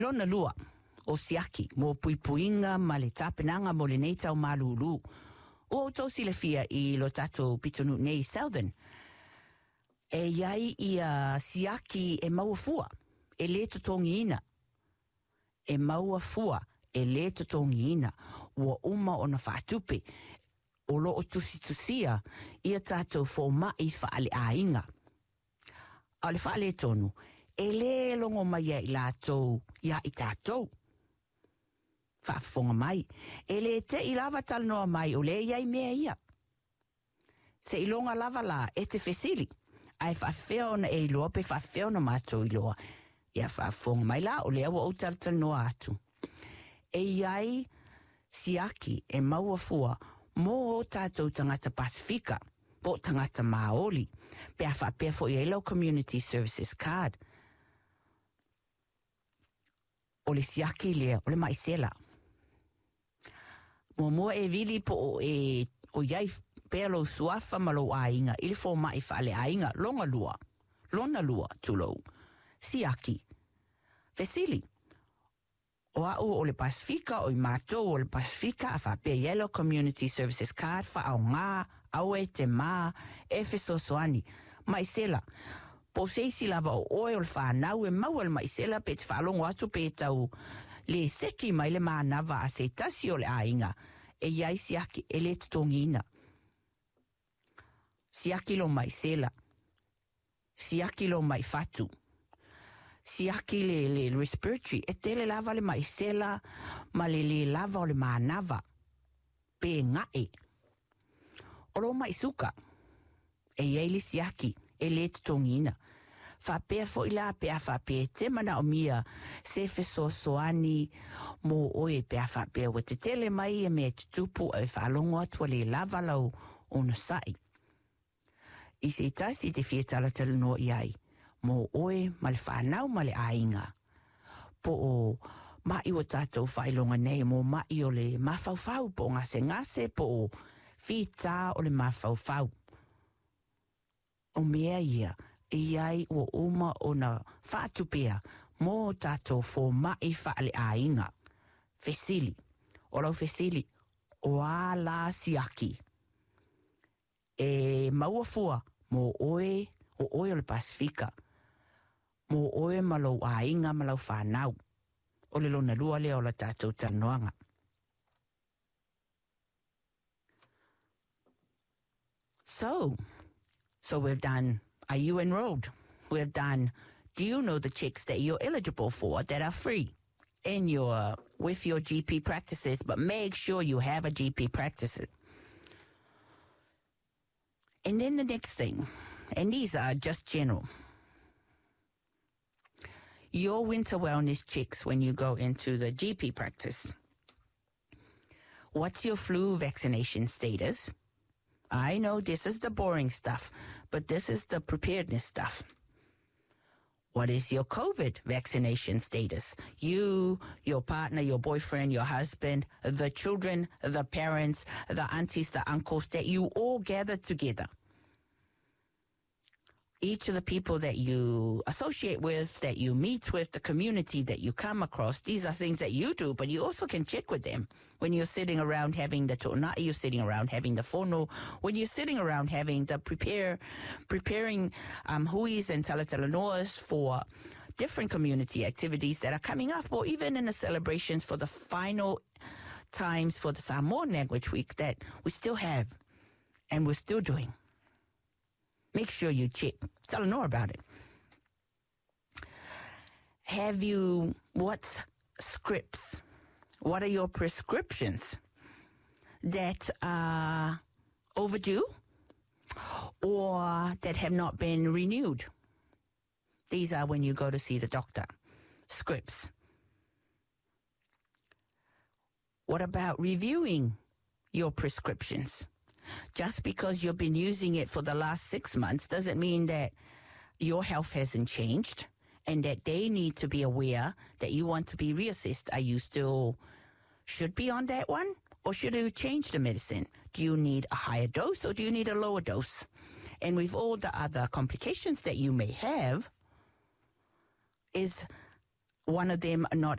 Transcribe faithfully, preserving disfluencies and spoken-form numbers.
Lona lua o siaki mo puipuinga ma le tapenanga mo le nei tau malulu. O tau sile fia i lo tato pitonu nei Southern. E iai i a siaki e maua fua, e le totongi ina. E maua fua, e le totongi ina. Ua uma o na whaatupe. O lo o tusi tusia, i a tato fo mai whaale a inga. A le whaale tonu, e le longo mai i lātou, ia i tātou. Whaafonga mai, e le te i lava talanoa mai o le iai mea ia. Se i longa lava la e te fesili, ai whaafeo na e iloa pe whaafeo na mātou iloa. Ia whaafonga mai la o le awa o talanoa atu. E iai siaki e maua fua, mō o tātou tangata Pasifika, po tangata Māoli, pe a whaapea fo i Elo Community Services Card. O le siaki lea, o le maisela. Mua mua e vili po o e o iai pelo suafa malo ainga, ili fo mai whaale ainga, longa lua, lona lua tulou, siaki, fesili. O au o le Pasifika, o i mātou o le Pasifika, a whapea Yellow Community Services Card, wha au ngā, au e te mā, e feso soani, maisela. Po seisi lava o oe o le whanau e mau le maisela pe te whalongo atu pe tau le seki mai le mānawa a se tasi o le ainga, e iai siaki e le tutongina. Siaki lo maisela, siaki lo mai fatu. Siaki le, le respiratory, e tele lava le maisela, ma le le lava o le mānawa, pe ngae. O lo maisuka, e iei le siaki, e le tutongina. Whapea fo ila pea whapea te mana o mia, se feso soani, mō oe pea whapea wa te tele mai e me tutupu e whalongo atua le lava lau o na sai. I se tasi te fietala tala no iai, mō oe ma le whanau ma le ainga. Po o mai o tātou whailonga nei, mō mai o le mawhauwhau po ngase ngase, po o whita o le mawhauwhau. O mea ia, iai o uma o na whaatupea, mō tātou fō mai whaale ainga. Fesili, o lau fesili, o a la siaki. E maua fua, mō oe, o oe o le Pasifika. Mō oe malau ainga malau whanau. O le lona lua lea o la tātou tanoanga. So, so we've done, are you enrolled? We've done, do you know the checks that you're eligible for that are free in your, with your G P practices, but make sure you have a G P practice. And then the next thing, and these are just general. Your winter wellness checks when you go into the G P practice. What's your flu vaccination status? I know this is the boring stuff, but this is the preparedness stuff. What is your COVID vaccination status? You, your partner, your boyfriend, your husband, the children, the parents, the aunties, the uncles, that you all gather together. Each of the people that you associate with, that you meet with, the community that you come across, these are things that you do, but you also can check with them. When you're sitting around having the to'ona'i, you're sitting around having the fono, when you're sitting around having the prepare, preparing um, huis and talatalanoas for different community activities that are coming up, or even in the celebrations for the final times for the Samoan Language Week that we still have and we're still doing. Make sure you check. Tell Lenore about it. Have you, what scripts, what are your prescriptions that are overdue or that have not been renewed? These are when you go to see the doctor. Scripts. What about reviewing your prescriptions? Just because you've been using it for the last six months doesn't mean that your health hasn't changed and that they need to be aware that you want to be reassessed. Are you still should be on that one, or should you change the medicine? Do you need a higher dose or do you need a lower dose? And with all the other complications that you may have, is one of them are not